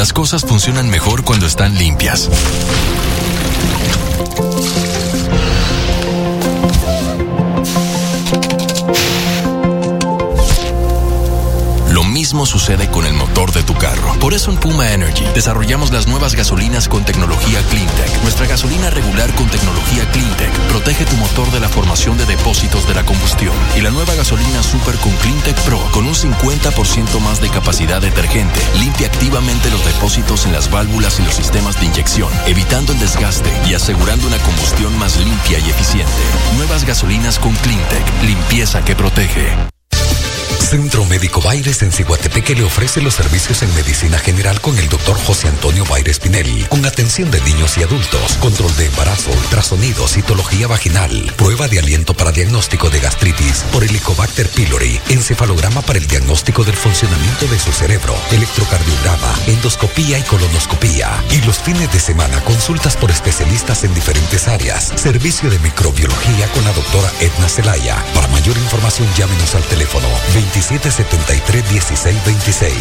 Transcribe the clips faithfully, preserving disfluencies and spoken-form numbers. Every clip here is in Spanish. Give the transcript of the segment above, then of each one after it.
Las cosas funcionan mejor cuando están limpias. Lo mismo sucede con el motor de tu carro. Por eso en Puma Energy desarrollamos las nuevas gasolinas con tecnología CleanTech. Nuestra gasolina regular con tecnología CleanTech protege tu motor de la formación de depósitos de la combustión. Y la nueva gasolina Super con CleanTech Pro, con un cincuenta por ciento más de capacidad detergente, limpia activamente los depósitos en las válvulas y los sistemas de inyección, evitando el desgaste y asegurando una combustión más limpia y eficiente. Nuevas gasolinas con CleanTech, limpieza que protege. Centro Médico Baires en Ciguatepeque le ofrece los servicios en medicina general con el doctor José Antonio Baires Pinelli, con atención de niños y adultos, control de embarazo, ultrasonido, citología vaginal, prueba de aliento para diagnóstico de gastritis por Helicobacter pylori, encefalograma para el diagnóstico del funcionamiento de su cerebro, electrocardiograma, endoscopía y colonoscopía. Y los fines de semana consultas por especialistas en diferentes áreas, servicio de microbiología con la doctora Edna Zelaya. Para mayor información llámenos al teléfono veintisiete setenta y tres dieciséis veintiséis.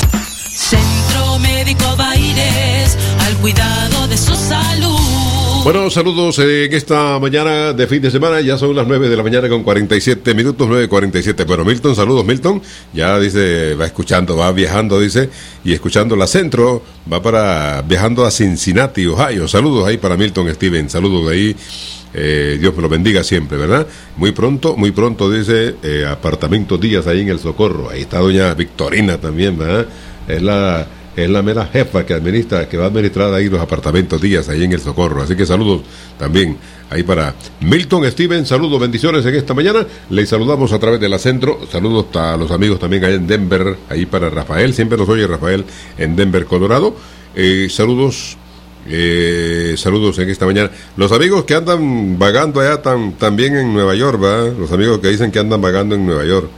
Centro Médico Baires, al cuidado de su salud. Bueno, saludos en esta mañana de fin de semana. Ya son las nueve de la mañana con cuarenta y siete minutos, nueve cuarenta y siete. Bueno, Milton, saludos, Milton. Ya dice, va escuchando, va viajando, dice, y escuchando la Centro, va para, viajando a Cincinnati, Ohio. Saludos ahí para Milton Steven, saludos de ahí. Eh, Dios me lo bendiga siempre, ¿verdad? Muy pronto, muy pronto, dice, eh, Apartamento Díaz ahí en El Socorro. Ahí está doña Victorina también, ¿verdad? Es la, es la mera jefa que administra, que va a administrar ahí los Apartamentos Díaz ahí en El Socorro. Así que saludos también ahí para Milton Steven, saludos, bendiciones en esta mañana. Les saludamos a través de la Centro, saludos a los amigos también allá en Denver, ahí para Rafael, siempre nos oye Rafael en Denver, Colorado. Eh, saludos. Eh, saludos en esta mañana. Los amigos que andan vagando allá tan, también en Nueva York, ¿va? Los amigos que dicen que andan vagando en Nueva York.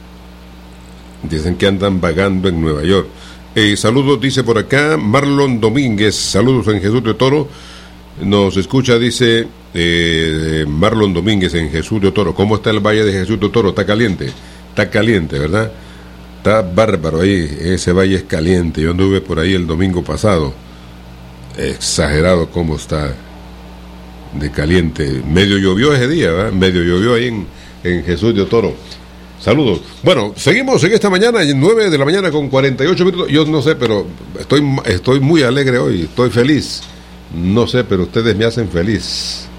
Dicen que andan vagando en Nueva York. Eh, saludos, dice por acá Marlon Domínguez. Saludos en Jesús de Toro. Nos escucha, dice eh, Marlon Domínguez en Jesús de Toro. ¿Cómo está el Valle de Jesús de Toro? Está caliente. Está caliente, ¿verdad? Está bárbaro ahí. Ese valle es caliente. Yo anduve por ahí el domingo pasado. Exagerado cómo está de caliente. Medio llovió ese día, ¿verdad? Medio llovió ahí en, en Jesús de Toro. Saludos. Bueno, seguimos en esta mañana, nueve de la mañana con cuarenta y ocho minutos. Yo no sé, pero estoy, estoy muy alegre hoy, estoy feliz. No sé, pero ustedes me hacen feliz.